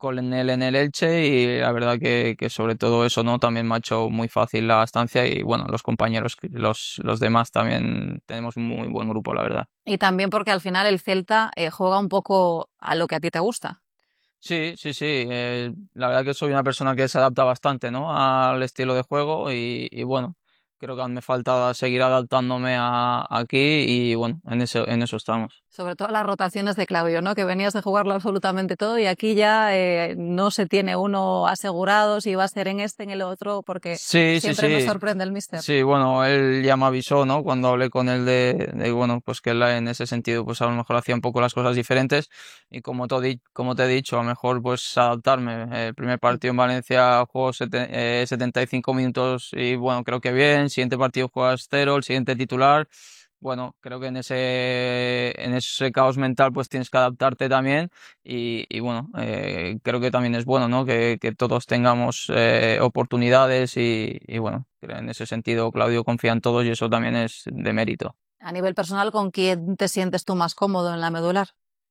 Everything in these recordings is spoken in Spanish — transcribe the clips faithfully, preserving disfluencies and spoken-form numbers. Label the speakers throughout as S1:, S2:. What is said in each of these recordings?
S1: con él en el Elche y la verdad que, que sobre todo eso, ¿no? También me ha hecho muy fácil la estancia y bueno, los compañeros, los, los demás también tenemos un muy buen grupo, la verdad.
S2: Y también porque al final el Celta eh, juega un poco a lo que a ti te gusta.
S1: Sí, sí, sí. Eh, la verdad que soy una persona que se adapta bastante, ¿no? Al estilo de juego y, y bueno, creo que aún me falta seguir adaptándome a, aquí y bueno, en eso, en eso estamos.
S2: Sobre todo las rotaciones de Claudio, ¿no? Que venías de jugarlo absolutamente todo y aquí ya eh, no se tiene uno asegurado si va a ser en este, en el otro, porque
S1: Sí, sí,
S2: siempre me
S1: sí.
S2: sorprende el míster.
S1: Sí, bueno, él ya me avisó, ¿no? Cuando hablé con él de, de, bueno, pues que él en ese sentido, pues a lo mejor hacía un poco las cosas diferentes y como te, di- como te he dicho, a lo mejor pues adaptarme. El primer partido en Valencia jugó sete- eh, setenta y cinco minutos y bueno, creo que bien. Siguiente partido juegas cero, el siguiente titular. Bueno, creo que en ese, en ese caos mental pues tienes que adaptarte también y, y bueno, eh, creo que también es bueno, ¿no? Que, que todos tengamos eh, oportunidades y, y bueno, creo en ese sentido Claudio confía en todos y eso también es de mérito.
S2: A nivel personal, ¿con quién te sientes tú más cómodo en la medular?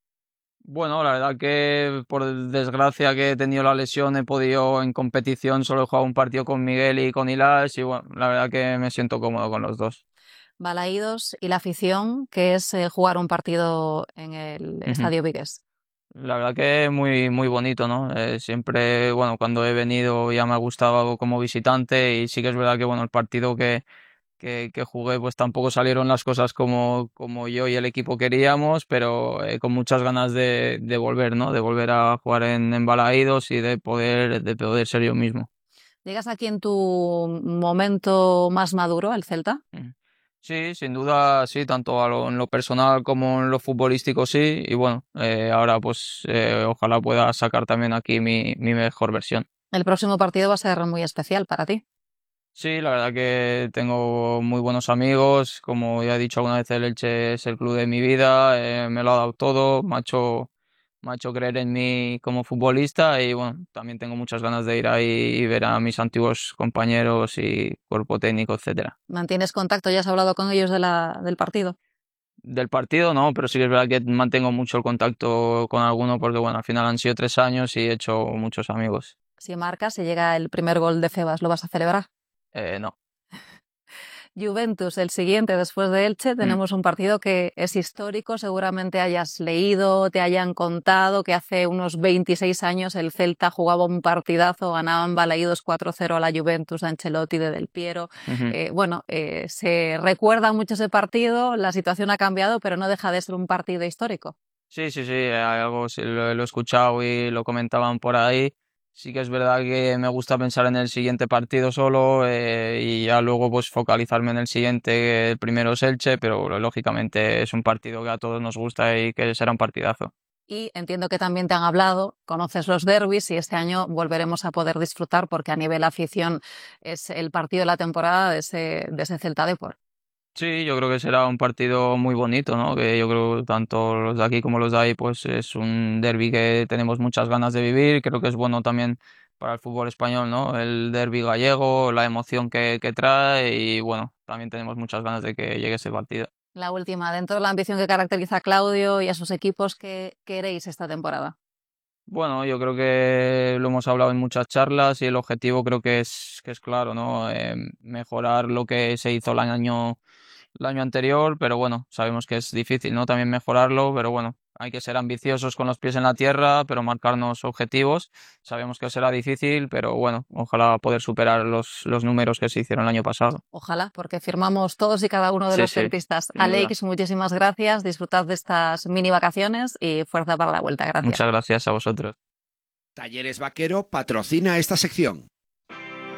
S1: Bueno, la verdad que por desgracia que he tenido la lesión he podido en competición solo he jugado un partido con Miguel y con Ilas y bueno, la verdad que me siento cómodo con los dos.
S2: Balaídos y la afición, que es eh, jugar un partido en el
S1: Ujú.
S2: Estadio Vigues.
S1: La verdad que es muy, muy bonito, ¿no? Eh, siempre, bueno, cuando he venido ya me ha gustado como visitante y sí que es verdad que, bueno, el partido que, que, que jugué pues tampoco salieron las cosas como, como yo y el equipo queríamos, pero eh, con muchas ganas de, de volver, ¿no? De volver a jugar en, en Balaídos y de poder, de poder ser yo mismo.
S2: ¿Llegas aquí en tu momento más maduro, el Celta?
S1: Mm. Sí, sin duda, sí, tanto a lo- en lo personal como en lo futbolístico, sí. Y bueno, eh, ahora pues eh, ojalá pueda sacar también aquí mi, mi mejor versión.
S2: El próximo partido va a ser muy especial para ti.
S1: Sí, la verdad que tengo muy buenos amigos. Como ya he dicho alguna vez, el Elche es el club de mi vida. Eh, me lo ha dado todo. Me ha hecho, me ha hecho creer en mí como futbolista. Y bueno, también tengo muchas ganas de ir ahí y ver a mis antiguos compañeros y cuerpo técnico, etcétera.
S2: ¿Mantienes contacto? ¿Ya has hablado con ellos de la, del partido?
S1: Del partido no, pero sí que es verdad que mantengo mucho el contacto con alguno porque bueno, al final han sido tres años y he hecho muchos amigos.
S2: Si marcas, si llega el primer gol de Febas, ¿lo vas a celebrar?
S1: Eh, no.
S2: Juventus, el siguiente después de Elche,
S1: Mm.
S2: tenemos un partido que es histórico, seguramente hayas leído, te hayan contado que hace unos veintiséis años el Celta jugaba un partidazo, ganaban balaídos cuatro cero a la Juventus de Ancelotti, de Del Piero.
S1: Ujú.
S2: Eh, bueno, eh, se recuerda mucho ese partido, la situación ha cambiado, pero no deja de ser un partido histórico.
S1: Sí, sí, sí, eh, algo sí, lo, lo he escuchado y lo comentaban por ahí. Sí que es verdad que me gusta pensar en el siguiente partido solo eh, y ya luego pues focalizarme en el siguiente, que el primero es Elche, pero lógicamente es un partido que a todos nos gusta y que será un partidazo.
S2: Y entiendo que también te han hablado, conoces los derbis y este año volveremos a poder disfrutar porque a nivel afición es el partido de la temporada de ese, de ese Celta Depor.
S1: Sí, yo creo que será un partido muy bonito, ¿no? Que yo creo que tanto los de aquí como los de ahí, pues es un derbi que tenemos muchas ganas de vivir. Creo que es bueno también para el fútbol español, ¿no? El derbi gallego, la emoción que, que trae y bueno, también tenemos muchas ganas de que llegue ese partido.
S2: La última, dentro de la ambición que caracteriza a Claudio y a sus equipos, ¿qué queréis esta temporada?
S1: Bueno, yo creo que lo hemos hablado en muchas charlas y el objetivo creo que es, que es claro, ¿no? Eh, mejorar lo que se hizo el año el año anterior, pero bueno, sabemos que es difícil, ¿no? También mejorarlo, pero bueno, hay que ser ambiciosos con los pies en la tierra, pero marcarnos objetivos. Sabemos que será difícil, pero bueno, ojalá poder superar los, los números que se hicieron el año pasado.
S2: Ojalá, porque firmamos todos y cada uno de
S1: Sí,
S2: los
S1: sí,
S2: celtistas.
S1: sin duda.
S2: Alex, muchísimas gracias, disfrutad de estas mini vacaciones y fuerza para la vuelta. Gracias.
S1: Muchas gracias a vosotros.
S3: Talleres Vaquero patrocina esta sección.